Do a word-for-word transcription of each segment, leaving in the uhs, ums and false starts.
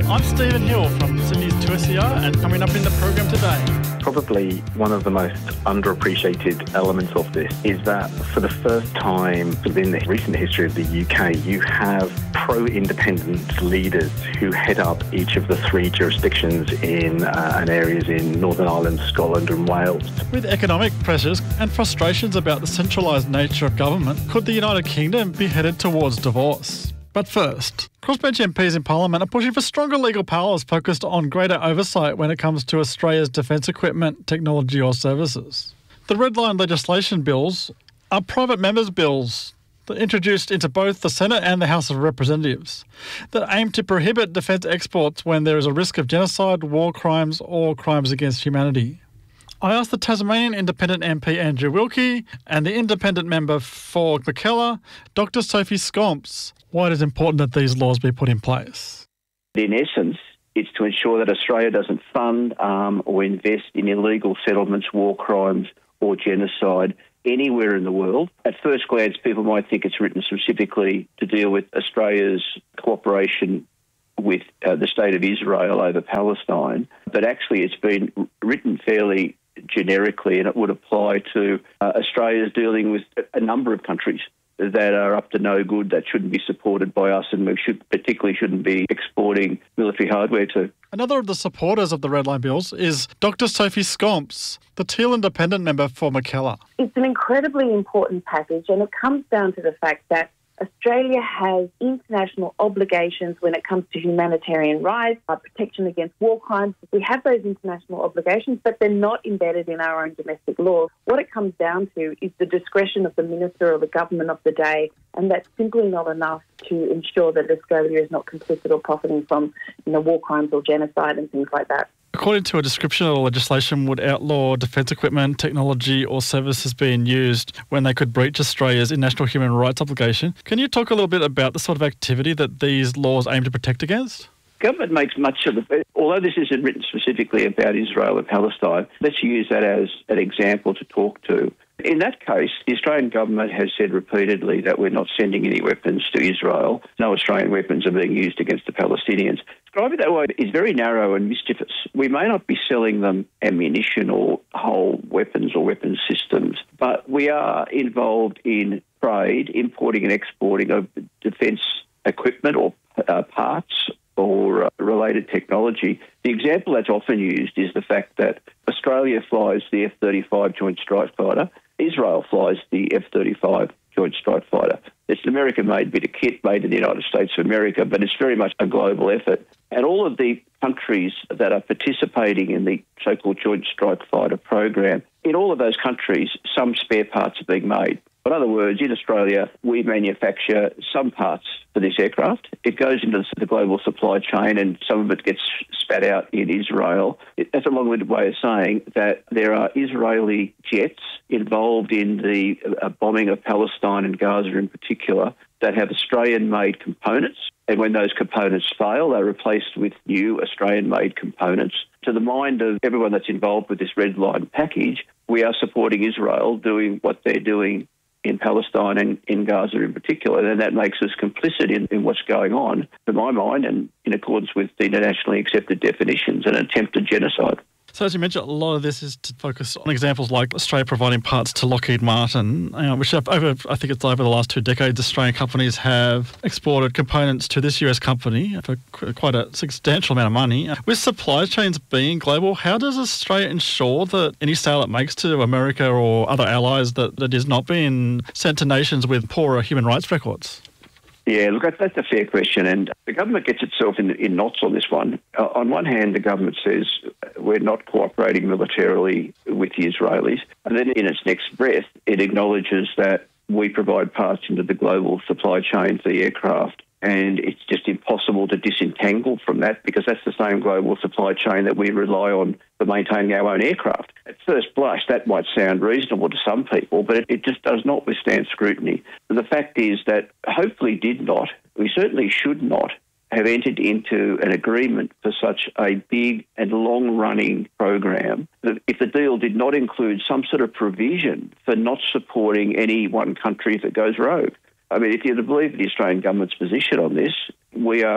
I'm Stephen Hill from Sydney's two S E R, and coming up in the program today. Probably one of the most underappreciated elements of this is that for the first time within the recent history of the U K, you have pro-independence leaders who head up each of the three jurisdictions in uh, and areas in Northern Ireland, Scotland and Wales. With economic pressures and frustrations about the centralised nature of government, could the United Kingdom be headed towards divorce? But first, crossbench M Ps in Parliament are pushing for stronger legal powers focused on greater oversight when it comes to Australia's defence equipment, technology or services. The Red Line legislation bills are private members' bills that are introduced into both the Senate and the House of Representatives that aim to prohibit defence exports when there is a risk of genocide, war crimes or crimes against humanity. I asked the Tasmanian Independent M P Andrew Wilkie and the Independent member for Mackellar, Doctor Sophie Scamps, why it is important that these laws be put in place. In essence, it's to ensure that Australia doesn't fund um, or invest in illegal settlements, war crimes or genocide anywhere in the world. At first glance, people might think it's written specifically to deal with Australia's cooperation with uh, the State of Israel over Palestine, but actually it's been written fairly generically, and it would apply to uh, Australia's dealing with a number of countries that are up to no good, that shouldn't be supported by us, and we should particularly shouldn't be exporting military hardware to. Another of the supporters of the Red Line bills is Doctor Sophie Scamps, the Teal Independent member for Mackellar. It's an incredibly important package, and it comes down to the fact that Australia has international obligations when it comes to humanitarian rights, uh, protection against war crimes. We have those international obligations, but they're not embedded in our own domestic law. What it comes down to is the discretion of the minister or the government of the day, and that's simply not enough to ensure that Australia is not complicit or profiting from, you know, war crimes or genocide and things like that. According to a description of the legislation, would outlaw defence equipment, technology or services being used when they could breach Australia's international human rights obligation. Can you talk a little bit about the sort of activity that these laws aim to protect against? Government makes much of it. Although this isn't written specifically about Israel and Palestine, let's use that as an example to talk to. In that case, the Australian government has said repeatedly that we're not sending any weapons to Israel. No Australian weapons are being used against the Palestinians. Describing it that way is very narrow and mischievous. We may not be selling them ammunition or whole weapons or weapons systems, but we are involved in trade, importing and exporting of defence equipment or uh, parts or uh, related technology. The example that's often used is the fact that Australia flies the F thirty-five Joint Strike Fighter. Israel flies the F thirty-five Joint Strike Fighter. It's an American-made bit of kit made in the United States of America, but it's very much a global effort. And all of the countries that are participating in the so-called Joint Strike Fighter program, in all of those countries, some spare parts are being made. In other words, in Australia, we manufacture some parts for this aircraft. It goes into the global supply chain and some of it gets spat out in Israel. That's a long-winded way of saying that there are Israeli jets involved in the bombing of Palestine and Gaza in particular that have Australian-made components. And when those components fail, they're replaced with new Australian-made components. To the mind of everyone that's involved with this Red Line package, we are supporting Israel doing what they're doing in Palestine and in Gaza in particular, and that makes us complicit in, in what's going on, to my mind, and in accordance with the internationally accepted definitions, an attempted genocide. So as you mentioned, a lot of this is to focus on examples like Australia providing parts to Lockheed Martin, uh, which have over, I think it's over the last two decades, Australian companies have exported components to this U S company for qu- quite a substantial amount of money. With supply chains being global, how does Australia ensure that any sale it makes to America or other allies that, that is not being sent to nations with poorer human rights records? Yeah, look, that's a fair question, and the government gets itself in, in knots on this one. Uh, on one hand, the government says we're not cooperating militarily with the Israelis, and then in its next breath, it acknowledges that we provide parts into the global supply chain for the aircraft, and it's just impossible to disentangle from that because that's the same global supply chain that we rely on for maintaining our own aircraft. At first blush, that might sound reasonable to some people, but it, it just does not withstand scrutiny. The fact is that hopefully did not, we certainly should not, have entered into an agreement for such a big and long-running program that if the deal did not include some sort of provision for not supporting any one country if it goes rogue. I mean, if you're to believe the Australian government's position on this, we are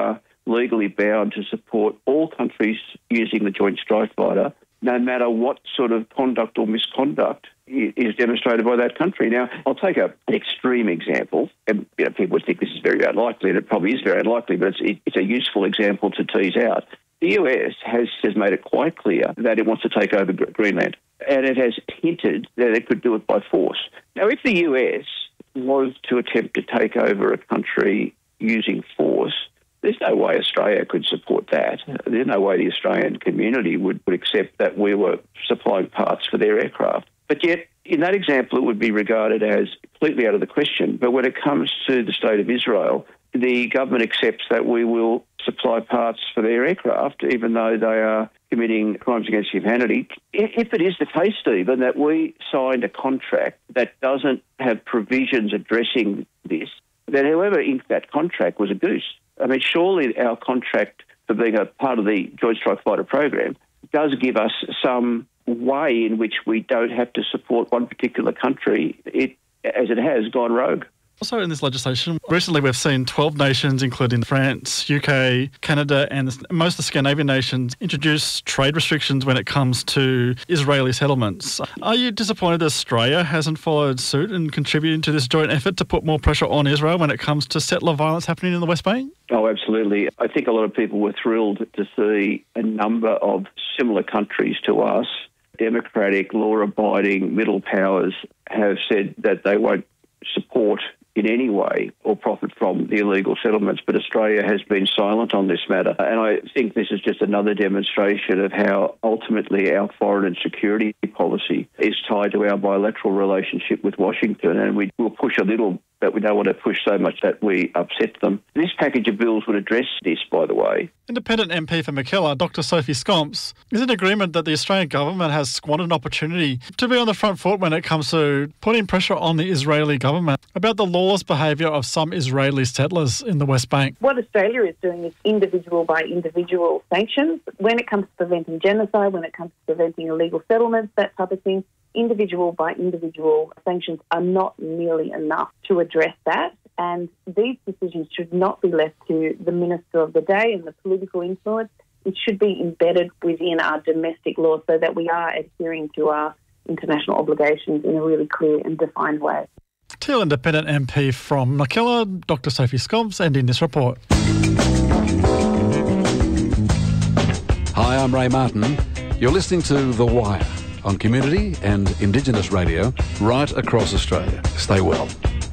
legally bound to support all countries using the Joint Strike Fighter, no matter what sort of conduct or misconduct is demonstrated by that country. Now, I'll take a, an extreme example, and you know, people would think this is very unlikely, and it probably is very unlikely, but it's, it, it's a useful example to tease out. The U S has, has made it quite clear that it wants to take over Greenland, and it has hinted that it could do it by force. Now, if the U S was to attempt to take over a country using force, there's no way Australia could support that. There's no way the Australian community would, would accept that we were supplying parts for their aircraft. But yet, in that example, it would be regarded as completely out of the question. But when it comes to the State of Israel, the government accepts that we will supply parts for their aircraft, even though they are committing crimes against humanity. If it is the case, Stephen, that we signed a contract that doesn't have provisions addressing this, then whoever inked that contract was a goose. I mean, surely our contract for being a part of the Joint Strike Fighter program does give us some way in which we don't have to support one particular country, it, as it has gone rogue. Also in this legislation, recently we've seen twelve nations, including France, U K, Canada and most of the Scandinavian nations, introduce trade restrictions when it comes to Israeli settlements. Are you disappointed that Australia hasn't followed suit and contributed to this joint effort to put more pressure on Israel when it comes to settler violence happening in the West Bank? Oh, absolutely. I think a lot of people were thrilled to see a number of similar countries to us, democratic, law-abiding middle powers, have said that they won't support in any way or profit from the illegal settlements, but Australia has been silent on this matter. And I think this is just another demonstration of how ultimately our foreign and security policy is tied to our bilateral relationship with Washington, and we will push a little, but we don't want to push so much that we upset them. This package of bills would address this, by the way. Independent M P for Mackellar, Doctor Sophie Scomps, is in agreement that the Australian government has squandered an opportunity to be on the front foot when it comes to putting pressure on the Israeli government about the lawless behaviour of some Israeli settlers in the West Bank. What Australia is doing is individual by individual sanctions. When it comes to preventing genocide, when it comes to preventing illegal settlements, that type of thing, individual by individual sanctions are not nearly enough to address that. And these decisions should not be left to the minister of the day and the political influence. It should be embedded within our domestic law so that we are adhering to our international obligations in a really clear and defined way. Teal Independent M P from Mackellar, Doctor Sophie Scomps, ending this report. Hi, I'm Ray Martin. You're listening to The Wire on Community and Indigenous Radio right across Australia. Stay well.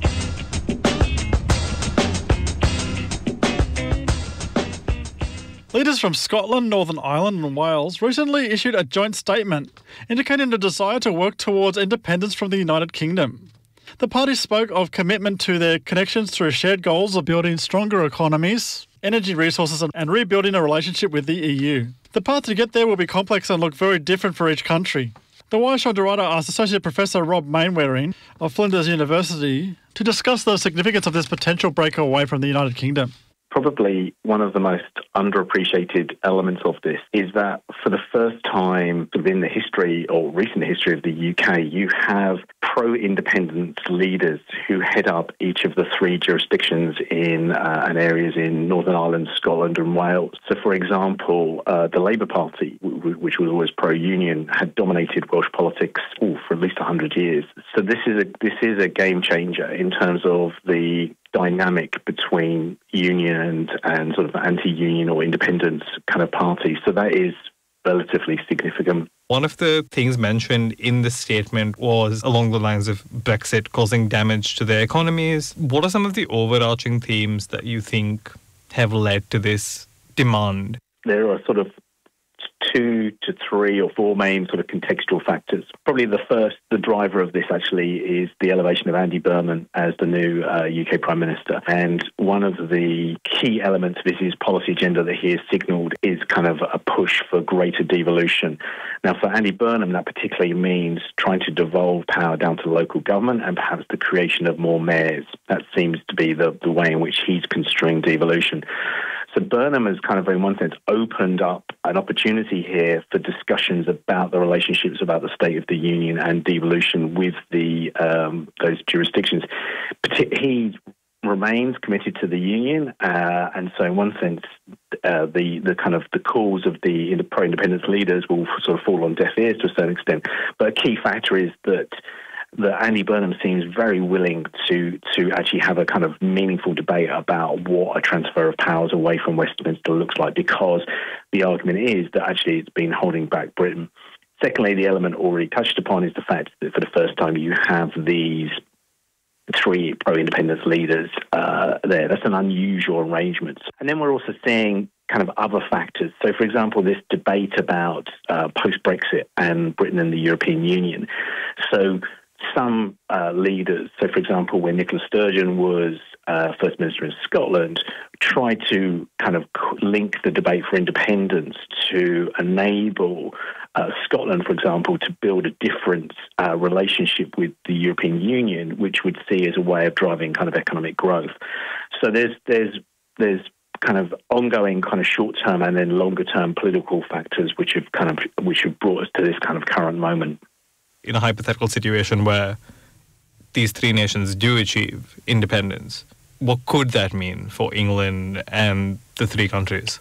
Leaders from Scotland, Northern Ireland and Wales recently issued a joint statement indicating a desire to work towards independence from the United Kingdom. The parties spoke of commitment to their connections through shared goals of building stronger economies, energy resources and rebuilding a relationship with the E U. The path to get there will be complex and look very different for each country. The Wire Shot Dorado asked Associate Professor Rob Mainwaring of Flinders University to discuss the significance of this potential breakaway from the United Kingdom. Probably one of the most underappreciated elements of this is that for the first time in the history or recent history of the U K, you have pro-independence leaders who head up each of the three jurisdictions in uh, and areas in Northern Ireland, Scotland and Wales. So, for example, uh, the Labour Party, w- which was always pro-union, had dominated Welsh politics ooh, for at least one hundred years. So this is a this is a game changer in terms of the dynamic between union and, and sort of anti-union or independence kind of parties. So that is relatively significant. One of the things mentioned in the statement was along the lines of Brexit causing damage to their economies. What are some of the overarching themes that you think have led to this demand? There are sort of two to three or four main sort of contextual factors. Probably the first, the driver of this actually is the elevation of Andy Burnham as the new uh, U K Prime Minister. And one of the key elements of his policy agenda that he has signalled is kind of a push for greater devolution. Now, for Andy Burnham, that particularly means trying to devolve power down to local government and perhaps the creation of more mayors. That seems to be the, the way in which he's construing devolution. So Burnham has kind of, in one sense, opened up an opportunity here for discussions about the relationships about the State of the Union and devolution with the um, those jurisdictions. He remains committed to the union, uh, and so in one sense, uh, the the kind of the calls of the pro-independence leaders will sort of fall on deaf ears to a certain extent. But a key factor is that that Andy Burnham seems very willing to to actually have a kind of meaningful debate about what a transfer of powers away from Westminster looks like, because the argument is that actually it's been holding back Britain. Secondly, the element already touched upon is the fact that for the first time you have these three pro-independence leaders uh, there. That's an unusual arrangement. And then we're also seeing kind of other factors. So, for example, this debate about uh, post-Brexit and Britain and the European Union. So some uh, leaders, so for example, when Nicola Sturgeon was uh, First Minister in Scotland, tried to kind of link the debate for independence to enable uh, Scotland, for example, to build a different uh, relationship with the European Union, which would see as a way of driving kind of economic growth. So there's there's there's kind of ongoing kind of short-term and then longer-term political factors which have kind of which have brought us to this kind of current moment. In a hypothetical situation where these three nations do achieve independence, what could that mean for England and the three countries?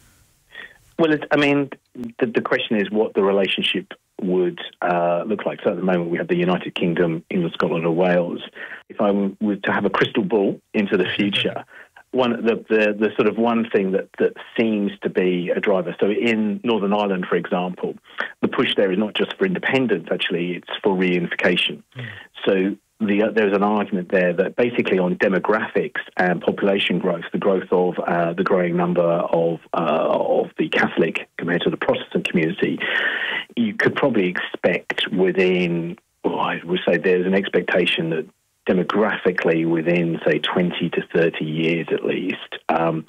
Well, it, I mean, the, the question is what the relationship would uh, look like. So at the moment we have the United Kingdom, England, Scotland and Wales. If I were to have a crystal ball into the future, one the, the, the sort of one thing that, that seems to be a driver, so in Northern Ireland, for example, the push there is not just for independence, actually, it's for reunification. Mm. So the, uh, there's an argument there that basically on demographics and population growth, the growth of uh, the growing number of, uh, of the Catholic compared to the Protestant community, you could probably expect within, well, I would say there's an expectation that demographically within, say, twenty to thirty years at least, um,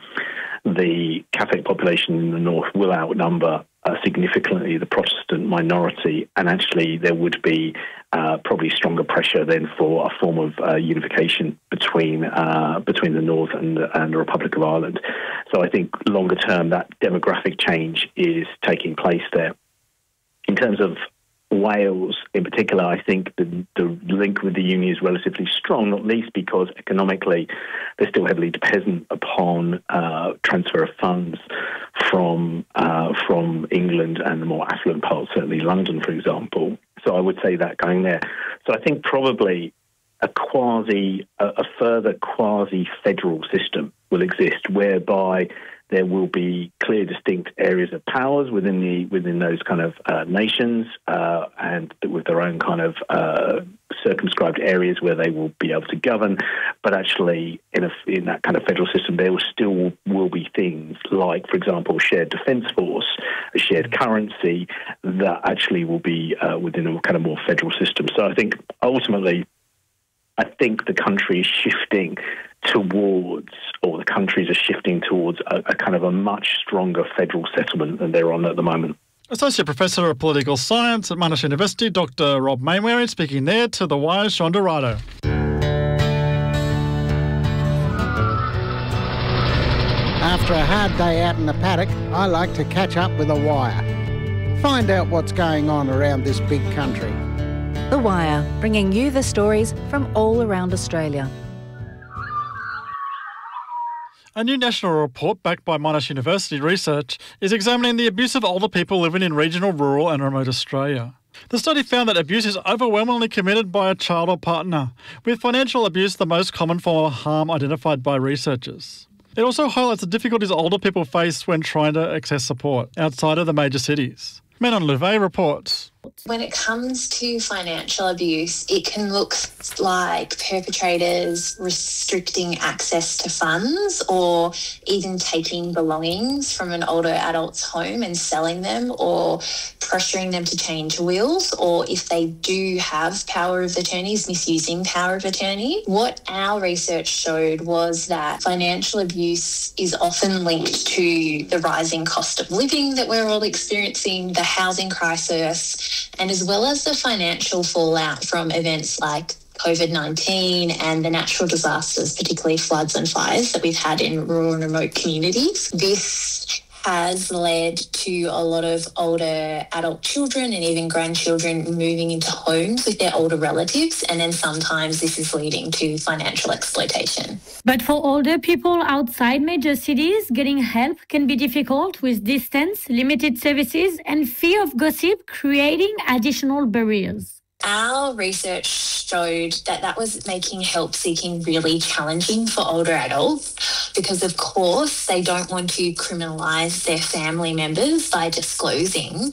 the Catholic population in the north will outnumber uh, significantly the Protestant minority, and actually there would be uh, probably stronger pressure then for a form of uh, unification between uh, between the north and, and the Republic of Ireland. So I think longer term that demographic change is taking place there. In terms of Wales in particular, I think the, the link with the Union is relatively strong, not least because economically they're still heavily dependent upon uh, transfer of funds from uh, from England and the more affluent parts, certainly London, for example. So I would say that going there. So I think probably a quasi, a, a further quasi-federal system will exist whereby there will be clear, distinct areas of powers within the within those kind of uh, nations, uh, and with their own kind of uh, circumscribed areas where they will be able to govern. But actually, in a, in that kind of federal system, there will still will be things like, for example, a shared defence force, a shared currency that actually will be uh, within a kind of more federal system. So I think ultimately, I think the country is shifting towards, or the countries are shifting towards a, a kind of a much stronger federal settlement than they're on at the moment. Associate Professor of Political Science at Monash University, Doctor Rob Mainwaring, speaking there to The Wire's Sean Dorado. After a hard day out in the paddock, I like to catch up with The Wire. Find out what's going on around this big country. The Wire, bringing you the stories from all around Australia. A new national report backed by Monash University Research is examining the abuse of older people living in regional, rural and remote Australia. The study found that abuse is overwhelmingly committed by a child or partner, with financial abuse the most common form of harm identified by researchers. It also highlights the difficulties older people face when trying to access support outside of the major cities. Menon Louvet reports. When it comes to financial abuse, it can look like perpetrators restricting access to funds or even taking belongings from an older adult's home and selling them, or pressuring them to change wills, or if they do have power of attorneys, misusing power of attorney. What our research showed was that financial abuse is often linked to the rising cost of living that we're all experiencing, the housing crisis, and as well as the financial fallout from events like COVID nineteen and the natural disasters, particularly floods and fires that we've had in rural and remote communities. This has led to a lot of older adult children and even grandchildren moving into homes with their older relatives, and then sometimes this is leading to financial exploitation. But for older people outside major cities, getting help can be difficult with distance, limited services, and fear of gossip creating additional barriers. Our research showed that that was making help seeking really challenging for older adults because, of course, they don't want to criminalise their family members by disclosing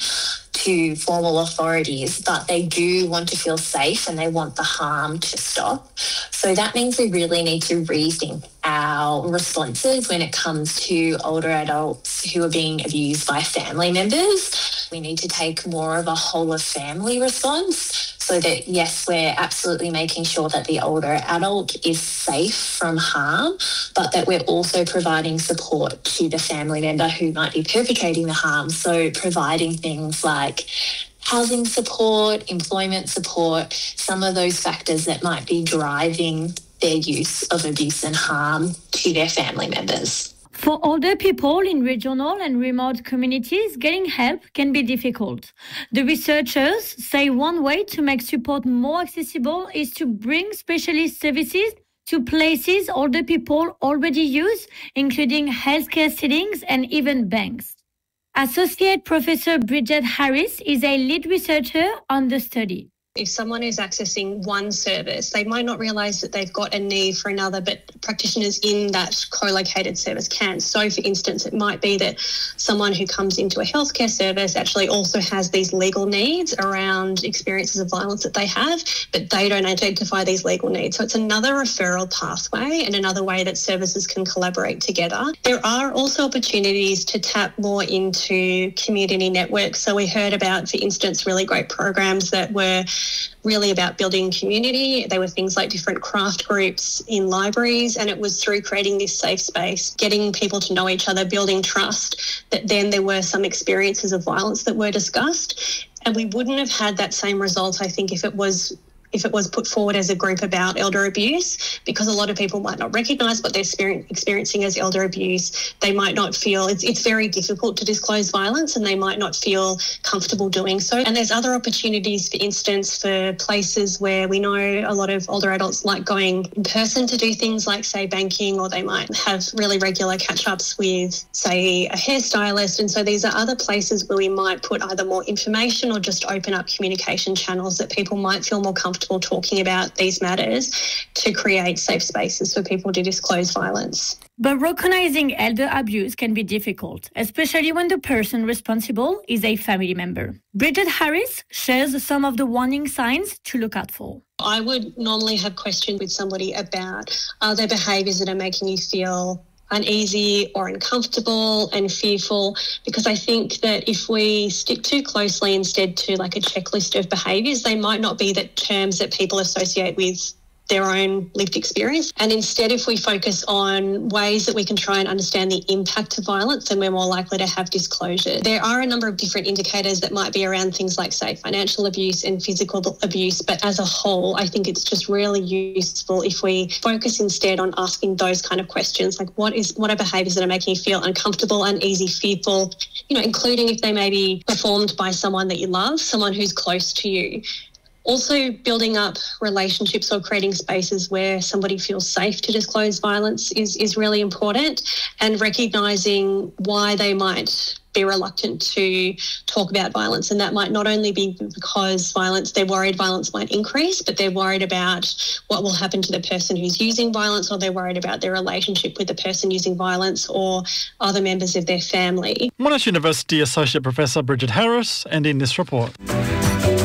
to formal authorities, but they do want to feel safe and they want the harm to stop. So that means we really need to rethink our responses when it comes to older adults who are being abused by family members. We need to take more of a whole of family response so that, yes, we're absolutely making sure that the older adult is safe from harm, but that we're also providing support to the family member who might be perpetrating the harm. So providing things like housing support, employment support, some of those factors that might be driving their use of abuse and harm to their family members. For older people in regional and remote communities, getting help can be difficult. The researchers say one way to make support more accessible is to bring specialist services to places older people already use, including healthcare settings and even banks. Associate Professor Bridget Harris is a lead researcher on the study. If someone is accessing one service, they might not realise that they've got a need for another, but practitioners in that co-located service can. So, for instance, it might be that someone who comes into a healthcare service actually also has these legal needs around experiences of violence that they have, but they don't identify these legal needs. So it's another referral pathway and another way that services can collaborate together. There are also opportunities to tap more into community networks. So we heard about, for instance, really great programs that were really about building community. They were things like different craft groups in libraries, and it was through creating this safe space, getting people to know each other, building trust, that then there were some experiences of violence that were discussed. And we wouldn't have had that same result, I think, if it was if it was put forward as a group about elder abuse, because a lot of people might not recognise what they're experiencing as elder abuse. They might not feel, it's, it's very difficult to disclose violence, and they might not feel comfortable doing so. And there's other opportunities, for instance, for places where we know a lot of older adults like going in person to do things like, say, banking, or they might have really regular catch-ups with, say, a hairstylist. And so these are other places where we might put either more information or just open up communication channels that people might feel more comfortable talking about these matters to create safe spaces for people to disclose violence. But recognizing elder abuse can be difficult, especially when the person responsible is a family member. Bridget Harris shares some of the warning signs to look out for. I would normally have questions with somebody about, are there behaviours that are making you feel uneasy or uncomfortable and fearful, because I think that if we stick too closely instead to like a checklist of behaviours, they might not be the terms that people associate with their own lived experience. And instead, if we focus on ways that we can try and understand the impact of violence, then we're more likely to have disclosure. There are a number of different indicators that might be around things like, say, financial abuse and physical abuse, but as a whole, I think it's just really useful if we focus instead on asking those kind of questions, like what is what are behaviours that are making you feel uncomfortable, uneasy, fearful, you know, including if they may be performed by someone that you love, someone who's close to you. Also, building up relationships or creating spaces where somebody feels safe to disclose violence is, is really important, and recognising why they might be reluctant to talk about violence. And that might not only be because violence, they're worried violence might increase, but they're worried about what will happen to the person who's using violence, or they're worried about their relationship with the person using violence or other members of their family. Monash University Associate Professor Bridget Harris, and in this report.